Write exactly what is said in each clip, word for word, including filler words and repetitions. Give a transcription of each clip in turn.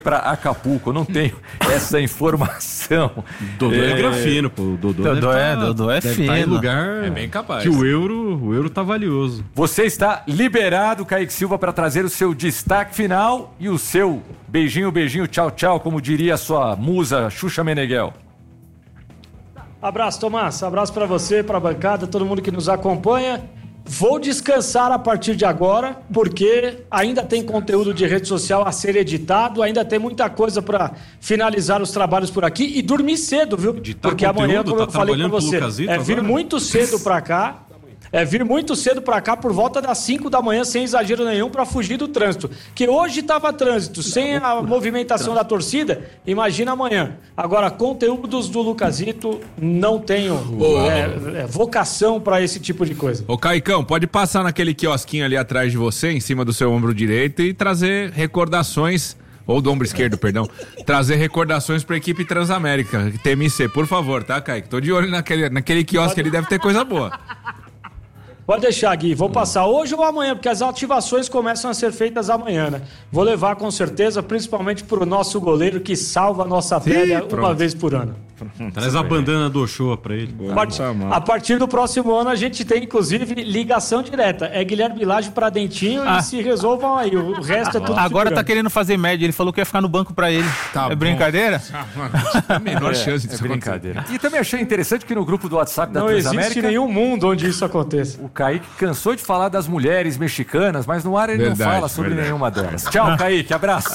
para Acapulco, eu não tenho essa informação. Dodô é, é grafino, pô. O Dodô, Dodô é, tá, Dodô é fino. Tá em lugar é bem capaz. Que o euro, o euro tá valioso. Você está liberado, Kaique Silva, para trazer o seu destaque final e o seu beijinho, beijinho, tchau, tchau, como diria a sua musa Xuxa Meneghel. Abraço, Tomás. Abraço para você, para a bancada, todo mundo que nos acompanha. Vou descansar a partir de agora, porque ainda tem conteúdo de rede social a ser editado, ainda tem muita coisa para finalizar os trabalhos por aqui e dormir cedo, viu? Editar porque conteúdo, amanhã, como tá eu falei para você, é vir agora? muito cedo para cá. É vir muito cedo para cá por volta das cinco da manhã, sem exagero nenhum, para fugir do trânsito. Que hoje estava trânsito, sem a movimentação da torcida, imagina amanhã. Agora, conteúdos do Lucasito, não tenho é, é, vocação para esse tipo de coisa. Ô Caicão, pode passar naquele quiosquinho ali atrás de você, em cima do seu ombro direito, e trazer recordações, ou do ombro esquerdo, perdão, trazer recordações pra equipe Transamérica, T M C, por favor, tá, Kaique? Tô de olho naquele, naquele quiosque, ele deve ter coisa boa. Pode deixar, Gui. Vou passar hoje ou amanhã, porque as ativações começam a ser feitas amanhã, né? Vou levar com certeza, principalmente pro nosso goleiro que salva a nossa pele Ih, uma vez por ano. Traz a bandana do Ochoa pra ele. A partir, a partir do próximo ano a gente tem, inclusive, ligação direta. É Guilherme Lage pra Dentinho ah. e se resolvam aí. O resto é tudo Agora figurante. Tá querendo fazer média. Ele falou que ia ficar no banco pra ele. Tá é bom. Brincadeira? É a menor é, chance disso é brincadeira. E também achei interessante que no grupo do WhatsApp da Não Transamérica... Não existe nenhum mundo onde isso aconteça. O Kaique cansou de falar das mulheres mexicanas, mas no ar ele verdade, não fala sobre verdade. nenhuma delas. Tchau, Kaique. Abraço.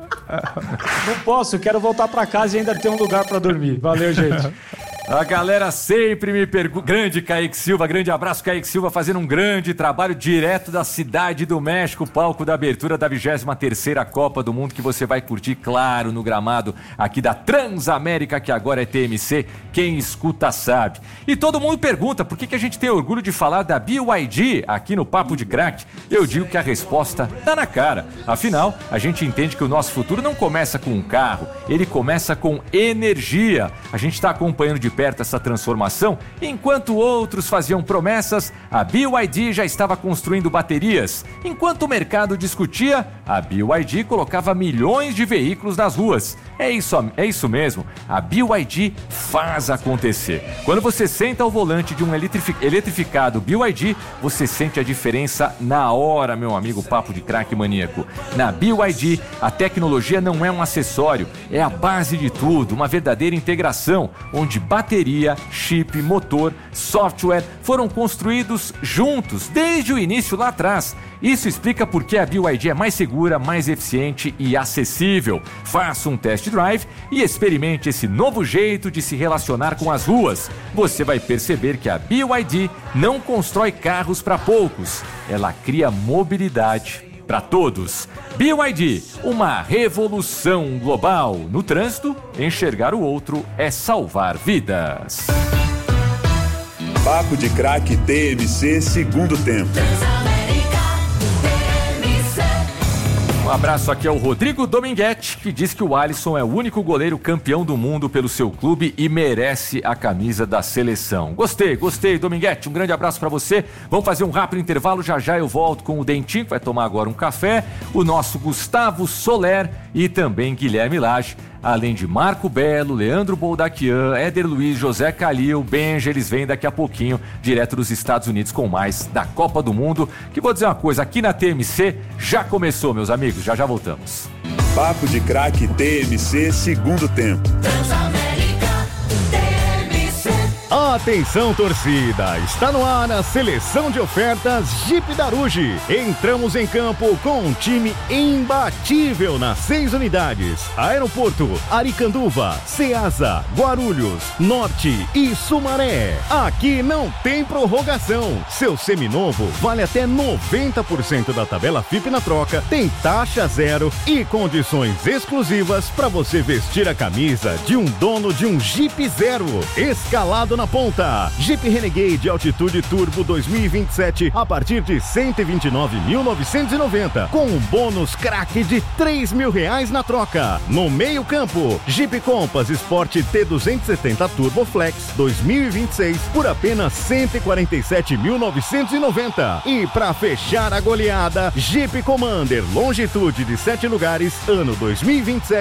Não posso, quero voltar pra casa e ainda ter um lugar pra dormir. Valeu, gente. A galera sempre me pergunta... Grande Kaique Silva, grande abraço, Kaique Silva, fazendo um grande trabalho direto da Cidade do México, palco da abertura da vigésima terceira Copa do Mundo, que você vai curtir, claro, no gramado aqui da Transamérica, que agora é T M C. Quem escuta sabe. E todo mundo pergunta por que, que a gente tem orgulho de falar da B Y D aqui no Papo de Crack. Eu digo que a resposta tá na cara. Afinal, a gente entende que o nosso futuro não começa com um carro, ele começa com energia. A gente está acompanhando de perto essa transformação. Enquanto outros faziam promessas, a B Y D já estava construindo baterias. Enquanto o mercado discutia, a B Y D colocava milhões de veículos nas ruas. É isso, é isso mesmo, a B Y D faz acontecer. Quando você senta ao volante de um eletrific, eletrificado B Y D, você sente a diferença na hora, meu amigo Papo de Crack Maníaco. Na B Y D, a tecnologia não é um acessório, é a base de tudo, uma verdadeira integração, onde bateria, chip, motor, software foram construídos juntos desde o início lá atrás. Isso explica por que a B Y D é mais segura, mais eficiente e acessível. Faça um test drive e experimente esse novo jeito de se relacionar com as ruas. Você vai perceber que a B Y D não constrói carros para poucos, ela cria mobilidade para todos. B Y D, uma revolução global. No trânsito, enxergar o outro é salvar vidas. Papo de Crack T M C, segundo tempo. Um abraço aqui ao Rodrigo Dominguete, que diz que o Alisson é o único goleiro campeão do mundo pelo seu clube e merece a camisa da seleção. Gostei, gostei, Dominguete. Um grande abraço pra você. Vamos fazer um rápido intervalo. Já já eu volto com o Dentinho, que vai tomar agora um café. O nosso Gustavo Soler e também Guilherme Lage. Além de Marco Belo, Leandro Boldaquian, Éder Luiz, José Calil, Benja, eles vêm daqui a pouquinho, direto dos Estados Unidos, com mais da Copa do Mundo. Que vou dizer uma coisa, aqui na T M C já começou, meus amigos, já já voltamos. Papo de Crack T M C, segundo tempo. Atenção, torcida! Está no ar a seleção de ofertas Jeep Daruge. Entramos em campo com um time imbatível nas seis unidades: Aeroporto, Aricanduva, Ceasa, Guarulhos, Norte e Sumaré. Aqui não tem prorrogação. Seu seminovo vale até noventa por cento da tabela F I P na troca, tem taxa zero e condições exclusivas para você vestir a camisa de um dono de um Jeep Zero. Escalado na ponta. ponta. Jeep Renegade Altitude Turbo dois mil e vinte e sete a partir de cento e vinte e nove mil novecentos e noventa, com um bônus craque de três mil reais na troca. No meio campo, Jeep Compass Sport T duzentos e setenta Turbo Flex dois mil e vinte e seis por apenas cento e quarenta e sete mil novecentos e noventa. E para fechar a goleada, Jeep Commander Longitude de sete lugares, ano dois mil e vinte e sete